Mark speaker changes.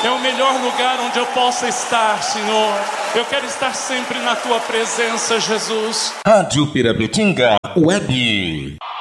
Speaker 1: É o melhor lugar onde eu possa estar, Senhor. Eu quero estar sempre na tua presença, Jesus.
Speaker 2: Rádio Pirapetinga Web.